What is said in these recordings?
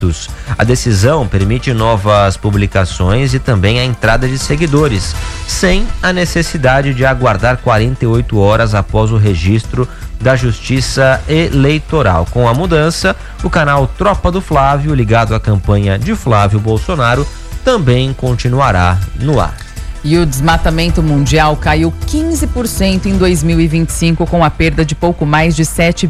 A decisão permite novas publicações e também a entrada de seguidores, sem a necessidade de aguardar 48 horas após o registro da Justiça Eleitoral. Com a mudança, o canal Tropa do Flávio, ligado à campanha de Flávio Bolsonaro, também continuará no ar. E o desmatamento mundial caiu 15% em 2025, com a perda de pouco mais de 7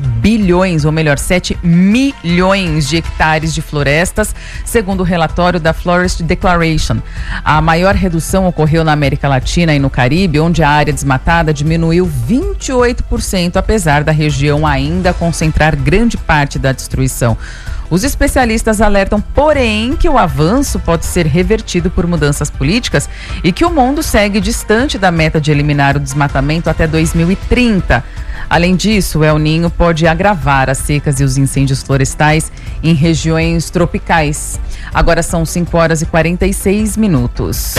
milhões de hectares de florestas, segundo o relatório da Forest Declaration. A maior redução ocorreu na América Latina e no Caribe, onde a área desmatada diminuiu 28%, apesar da região ainda concentrar grande parte da destruição. Os especialistas alertam, porém, que o avanço pode ser revertido por mudanças políticas e que o mundo segue distante da meta de eliminar o desmatamento até 2030. Além disso, o El Niño pode agravar as secas e os incêndios florestais em regiões tropicais. Agora são 5h46.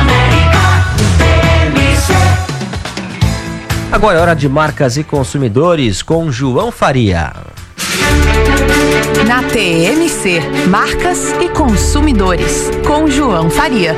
Agora é hora de marcas e consumidores com João Faria. Na TMC, marcas e consumidores, com João Faria.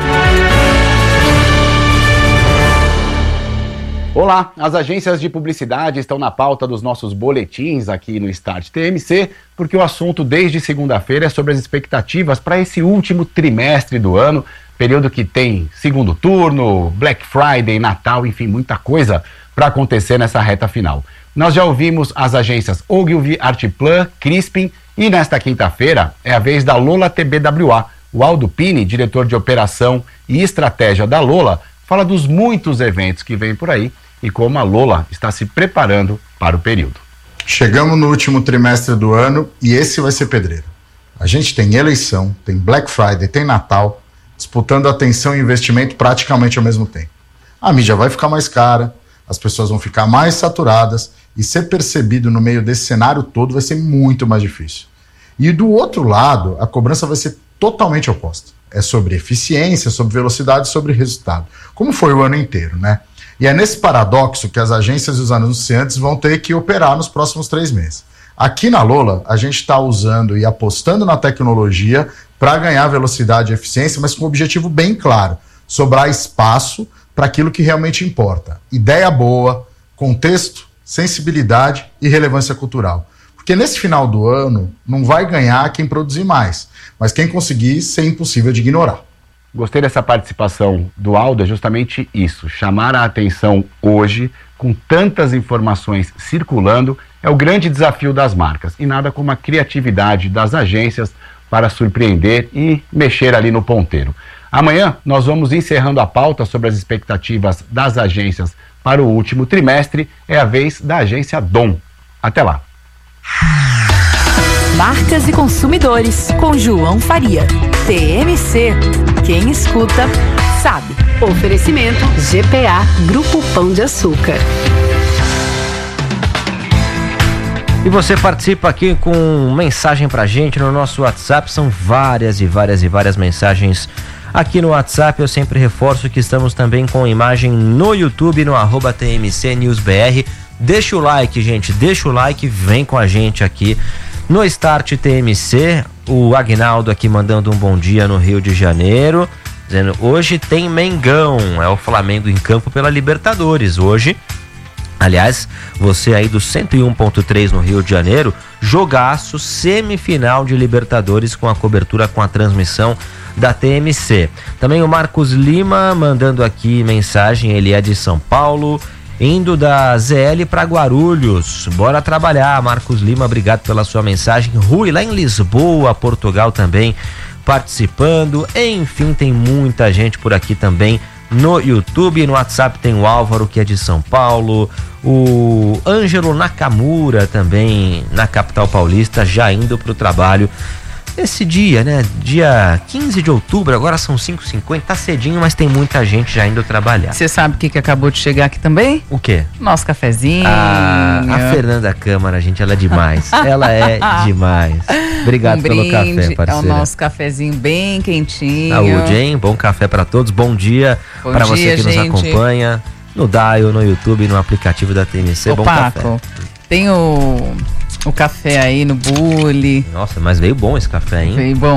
Olá, as agências de publicidade estão na pauta dos nossos boletins aqui no Start TMC, porque o assunto desde segunda-feira é sobre as expectativas para esse último trimestre do ano, período que tem segundo turno, Black Friday, Natal, enfim, muita coisa para acontecer nessa reta final. Nós já ouvimos as agências Ogilvy, Artplan, Crispin e nesta quinta-feira é a vez da Lola TBWA. O Aldo Pini, diretor de operação e estratégia da Lola, fala dos muitos eventos que vêm por aí e como a Lola está se preparando para o período. Chegamos no último trimestre do ano e esse vai ser pedreiro. A gente tem eleição, tem Black Friday, tem Natal, disputando atenção e investimento praticamente ao mesmo tempo. A mídia vai ficar mais cara, as pessoas vão ficar mais saturadas e ser percebido no meio desse cenário todo vai ser muito mais difícil. E do outro lado, a cobrança vai ser totalmente oposta. É sobre eficiência, sobre velocidade, sobre resultado. Como foi o ano inteiro, né? E é nesse paradoxo que as agências e os anunciantes vão ter que operar nos próximos 3 meses. Aqui na Lola, a gente está usando e apostando na tecnologia para ganhar velocidade e eficiência, mas com um objetivo bem claro: sobrar espaço para aquilo que realmente importa. Ideia boa, contexto, sensibilidade e relevância cultural. Porque nesse final do ano não vai ganhar quem produzir mais, mas quem conseguir ser impossível de ignorar. Gostei dessa participação do Aldo, é justamente isso, chamar a atenção hoje, com tantas informações circulando, é o grande desafio das marcas, e nada como a criatividade das agências para surpreender e mexer ali no ponteiro. Amanhã nós vamos encerrando a pauta sobre as expectativas das agências para o último trimestre, é a vez da agência Dom. Até lá. Marcas e consumidores, com João Faria. TMC, quem escuta, sabe. Oferecimento GPA, Grupo Pão de Açúcar. E você participa aqui com mensagem pra gente no nosso WhatsApp, são várias mensagens aqui no WhatsApp. Eu sempre reforço que estamos também com imagem no YouTube, no @TMCNewsBR. Deixa o like, gente, deixa o like, vem com a gente aqui no Start TMC. O Agnaldo aqui mandando um bom dia no Rio de Janeiro, dizendo: hoje tem Mengão, é o Flamengo em campo pela Libertadores hoje. Aliás, você aí do 101.3 no Rio de Janeiro, jogaço, semifinal de Libertadores com a cobertura, com a transmissão da TMC. Também o Marcos Lima mandando aqui mensagem, ele é de São Paulo, indo da ZL para Guarulhos. Bora trabalhar, Marcos Lima, obrigado pela sua mensagem. Rui, lá em Lisboa, Portugal, também participando. Enfim, tem muita gente por aqui também no YouTube. No WhatsApp tem o Álvaro, que é de São Paulo, o Ângelo Nakamura também na capital paulista, já indo para o trabalho. Esse dia, né? Dia 15 de outubro, agora são 5h50, tá cedinho, mas tem muita gente já indo trabalhar. Você sabe o que acabou de chegar aqui também? O quê? Nosso cafezinho. A Fernanda Câmara, gente, ela é demais. Ela é demais. Obrigado pelo café, parceira. É o nosso cafezinho bem quentinho. Saúde, hein? Bom café pra todos. Bom dia para você que nos acompanha no Dial, no YouTube, no aplicativo da TMC. Bom Paco, café. Tem o O café aí no bule. Nossa, mas veio bom esse café, hein? Veio bom.